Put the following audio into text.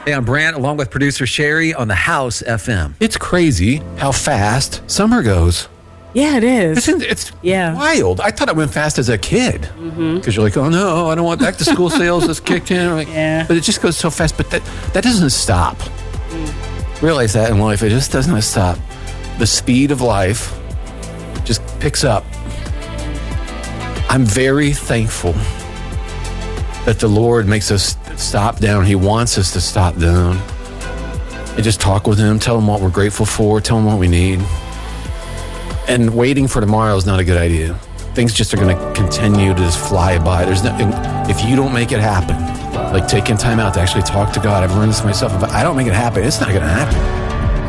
Hey, I'm Brant, along with producer Sherry on the House FM. It's crazy how fast summer goes. Yeah, it is. It's wild. I thought it went fast as a kid. Because you're like, oh no, I don't want back to school sales just kicked in. Like, Yeah. But it just goes so fast. But that doesn't stop. Realize that in life, it just doesn't stop. The speed of life just picks up. I'm very thankful that the Lord makes us stop down. He wants us to stop down and just talk with him, tell him what we're grateful for, tell him what we need. And waiting for tomorrow is not a good idea. Things just are going to continue to just fly by. There's no, if you don't make it happen, like taking time out to actually talk to God, I've learned this myself. If I don't make it happen, it's not going to happen.